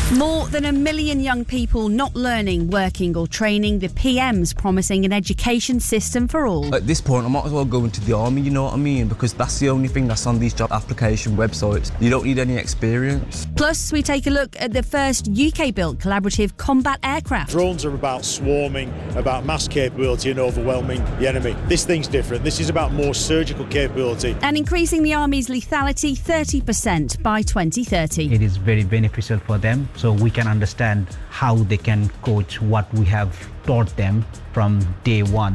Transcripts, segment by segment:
More than 1 million young people not learning, working or training. The PM's promising an education system for all. At this point, I might as well go into the army, you know what I mean? Because that's the only thing that's on these job application websites. You don't need any experience. Plus, we take a look at the first UK-built collaborative combat aircraft. Drones are about swarming, about mass capability and overwhelming the enemy. This thing's different. This is about more surgical capability. And increasing the Army's lethality 30% by 2030. It is very beneficial for them, so we can understand how they can coach what we have taught them from day one.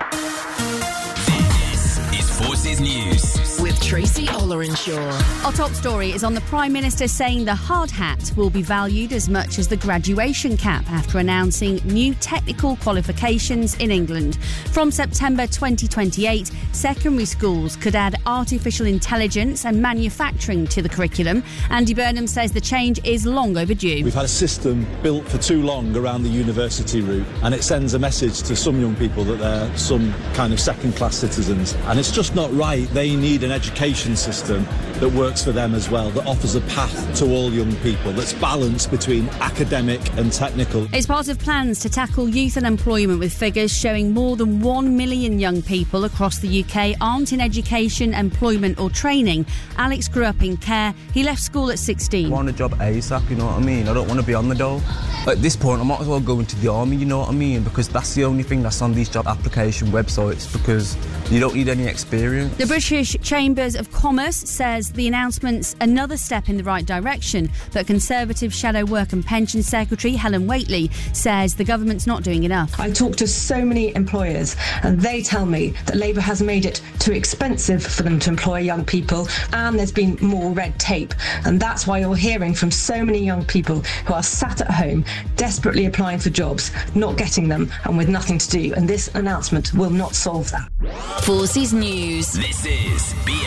This is Forces News with Tracy Ollerenshaw. Our top story is on the Prime Minister saying the hard hat will be valued as much as the graduation cap after announcing new technical qualifications in England. From September 2028, secondary schools could add artificial intelligence and manufacturing to the curriculum. Andy Burnham says the change is long overdue. We've had a system built for too long around the university route, and it sends a message to some young people that they're some kind of second-class citizens, and it's just not right. They need an education system that works for them as well, that offers a path to all young people, that's balanced between academic and technical. It's part of plans to tackle youth unemployment, with figures showing more than 1 million young people across the UK aren't in education, employment or training. Alex grew up in care. He left school at 16. I want a job ASAP, you know what I mean? I don't want to be on the dole. At this point, I might as well go into the army, you know what I mean? Because that's the only thing that's on these job application websites, because you don't need any experience. The British Chambers of Commerce says the announcement's another step in the right direction, but Conservative Shadow Work and Pension Secretary Helen Whately says the government's not doing enough. I talk to so many employers and they tell me that Labour has made it too expensive for them to employ young people, and there's been more red tape, and that's why you're hearing from so many young people who are sat at home desperately applying for jobs, not getting them and with nothing to do, and this announcement will not solve that. Forces News. This is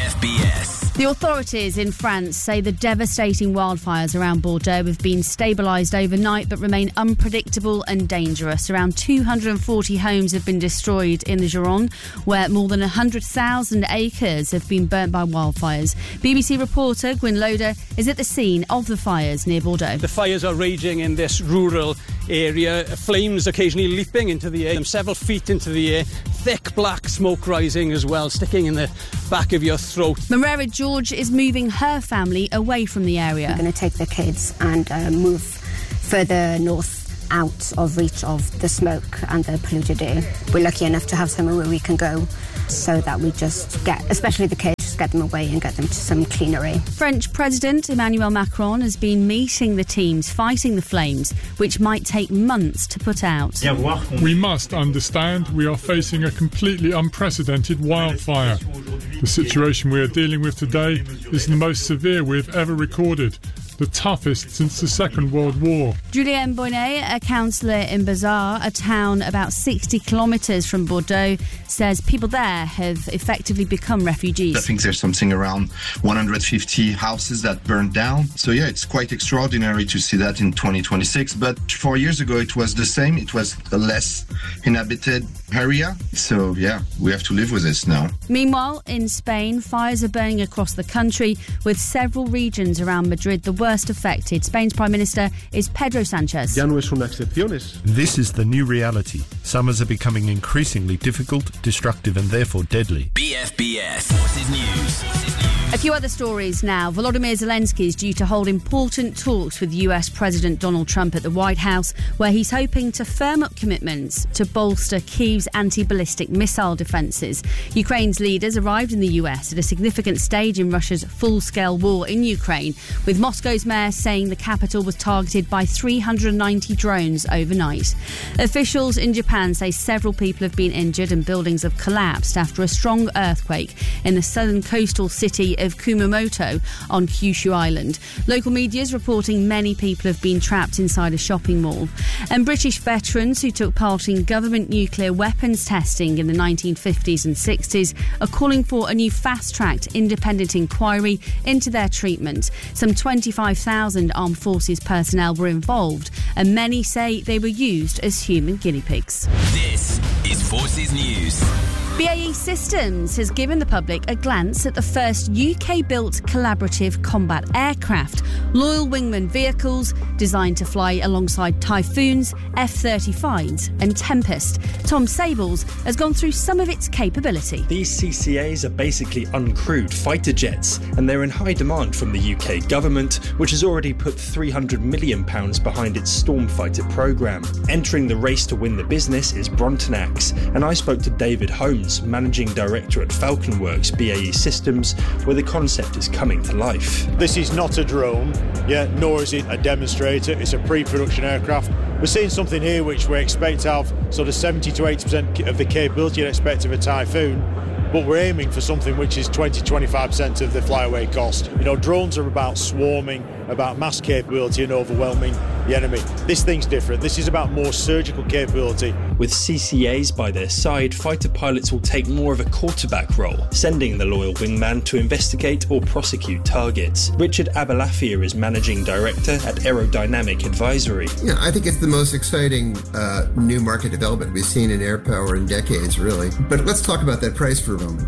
BFBS. The authorities in France say the devastating wildfires around Bordeaux have been stabilised overnight but remain unpredictable and dangerous. Around 240 homes have been destroyed in the Gironde, where more than 100,000 acres have been burnt by wildfires. BBC reporter Gwyn Loader is at the scene of the fires near Bordeaux. The fires are raging in this rural area, flames occasionally leaping into the air, several feet into the air, thick black smoke rising as well, sticking in the back of your throat. Marera George is moving her family away from the area. I'm going to take the kids and move further north, out of reach of the smoke and the polluted air. We're lucky enough to have somewhere where we can go, so that we just get, especially the kids, just get them away and get them to some cleaner air. French President Emmanuel Macron has been meeting the teams fighting the flames, which might take months to put out. We must understand we are facing a completely unprecedented wildfire. The situation we are dealing with today is the most severe we've ever recorded, the toughest since the Second World War. Julien Bonnet, a councillor in Bazar, a town about 60 kilometres from Bordeaux, says people there have effectively become refugees. I think there's something around 150 houses that burned down. So yeah, it's quite extraordinary to see that in 2026. But 4 years ago it was the same. It was a less inhabited area. So yeah, we have to live with this now. Meanwhile, in Spain, fires are burning across the country, with several regions around Madrid the worst affected. Spain's Prime Minister is Pedro Sanchez. This is the new reality. Summers are becoming increasingly difficult, destructive and therefore deadly. BFBS Forces News. A few other stories now. Volodymyr Zelensky is due to hold important talks with US President Donald Trump at the White House, where he's hoping to firm up commitments to bolster Kyiv's anti-ballistic missile defences. Ukraine's leaders arrived in the US at a significant stage in Russia's full-scale war in Ukraine, with Moscow's mayor saying the capital was targeted by 390 drones overnight. Officials in Japan say several people have been injured and buildings have collapsed after a strong earthquake in the southern coastal city of Kumamoto on Kyushu Island. Local media is reporting many people have been trapped inside a shopping mall. And British veterans who took part in government nuclear weapons testing in the 1950s and 60s are calling for a new fast-tracked independent inquiry into their treatment. Some 25,000 armed forces personnel were involved, and many say they were used as human guinea pigs. This is Forces News. BAE Systems has given the public a glance at the first UK-built collaborative combat aircraft. Loyal Wingman vehicles designed to fly alongside Typhoons, F-35s and Tempest. Tom Sables has gone through some of its capability. These CCAs are basically uncrewed fighter jets, and they're in high demand from the UK government, which has already put £300 million behind its Stormfighter programme. Entering the race to win the business is Brontanax, and I spoke to David Holmes, Managing Director at FalconWorks BAE Systems, where the concept is coming to life. This is not a drone, nor is it a demonstrator. It's a pre-production aircraft. We're seeing something here which we expect to have sort of 70 to 80% of the capability you'd expect of a Typhoon, but we're aiming for something which is 20-25% of the flyaway cost. Drones are about swarming, about mass capability and overwhelming the enemy. This thing's different. This is about more surgical capability. With CCAs by their side, fighter pilots will take more of a quarterback role, sending the loyal wingman to investigate or prosecute targets. Richard Abelafia is Managing Director at Aerodynamic Advisory. Yeah, I think it's the most exciting new market development we've seen in air power in decades, really. But let's talk about that price for a moment.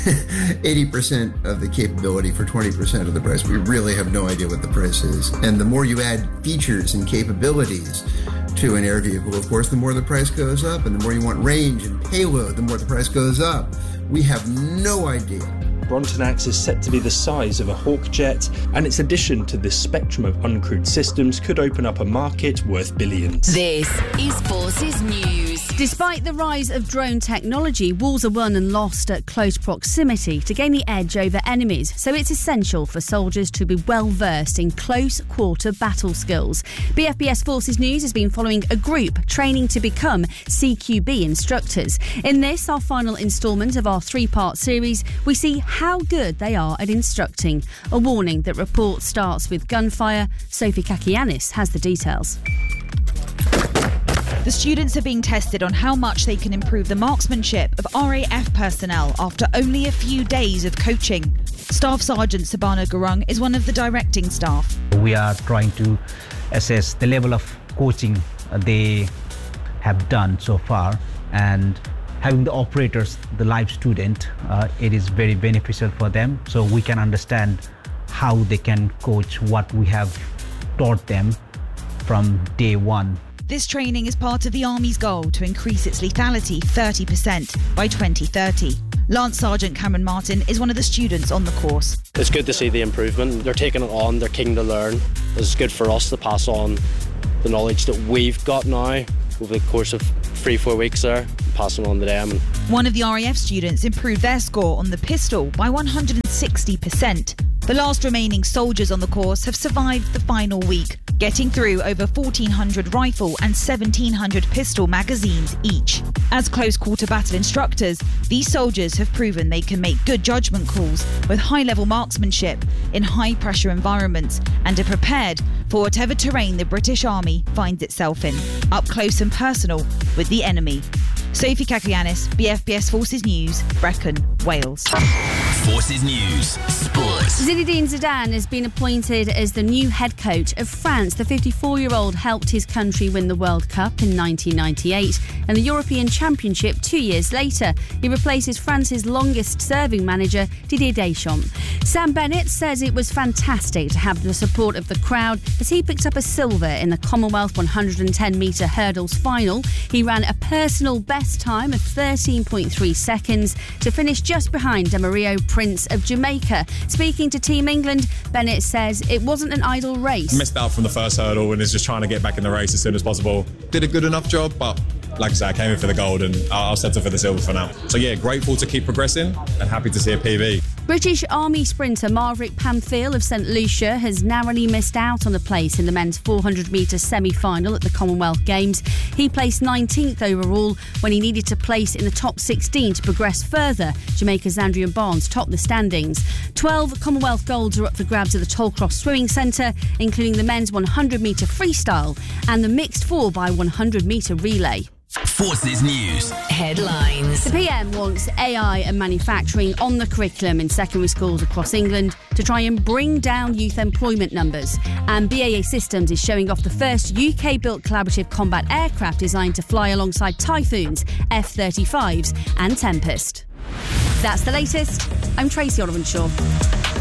80% of the capability for 20% of the price. We really have no idea what the price is. And the more you add features and capabilities to an air vehicle, of course, the more the price goes up, and the more you want range and payload, the more the price goes up. We have no idea. Brontanax is set to be the size of a Hawk jet, and its addition to this spectrum of uncrewed systems could open up a market worth billions. This is Forces News. Despite the rise of drone technology, wars are won and lost at close proximity to gain the edge over enemies, so it's essential for soldiers to be well versed in close quarter battle skills. BFBS Forces News has been following a group training to become CQB instructors. In this, our final instalment of our three-part series, we see how good they are at instructing. A warning that report starts with gunfire. Sophie Kakianis has the details. The students are being tested on how much they can improve the marksmanship of RAF personnel after only a few days of coaching. Staff Sergeant Sabana Gurung is one of the directing staff. We are trying to assess the level of coaching they have done so far, and having the operators, the live student, it is very beneficial for them, so we can understand how they can coach what we have taught them from day one. This training is part of the Army's goal to increase its lethality 30% by 2030. Lance Sergeant Cameron Martin is one of the students on the course. It's good to see the improvement. They're taking it on, they're keen to learn. It's good for us to pass on the knowledge that we've got now over the course of 3-4 weeks there, passing on to them. One of the RAF students improved their score on the pistol by 160%. The last remaining soldiers on the course have survived the final week, getting through over 1,400 rifle and 1,700 pistol magazines each. As close-quarter battle instructors, these soldiers have proven they can make good judgment calls with high-level marksmanship in high-pressure environments and are prepared for whatever terrain the British Army finds itself in, up close and personal with the enemy. Sophie Kakianis, BFBS Forces News, Brecon, Wales. Forces News, Sports. Zinedine Zidane has been appointed as the new head coach of France. The 54-year-old helped his country win the World Cup in 1998 and the European Championship 2 years later. He replaces France's longest-serving manager, Didier Deschamps. Sam Bennett says it was fantastic to have the support of the crowd as he picked up a silver in the Commonwealth 110-metre hurdles final. He ran a personal best time of 13.3 seconds to finish just behind Demario Prince of Jamaica. Speaking to Team England, Bennett says it wasn't an idle race. Missed out from the first hurdle and is just trying to get back in the race as soon as possible. Did a good enough job, but like I said, I came in for the gold and I'll settle for the silver for now. So yeah, grateful to keep progressing and happy to see a PB. British Army sprinter Marvick Pamphile of St Lucia has narrowly missed out on a place in the men's 400-metre semi-final at the Commonwealth Games. He placed 19th overall when he needed to place in the top 16 to progress further. Jamaica's Andrian Barnes topped the standings. 12 Commonwealth golds are up for grabs at the Tollcross Swimming Centre, including the men's 100-metre freestyle and the mixed 4x100-metre relay. Forces News headlines. The PM wants AI and manufacturing on the curriculum in secondary schools across England to try and bring down youth employment numbers. And BAE Systems is showing off the first UK-built collaborative combat aircraft designed to fly alongside Typhoons, F-35s and Tempest. That's the latest. I'm Tracy Oliver-Shaw.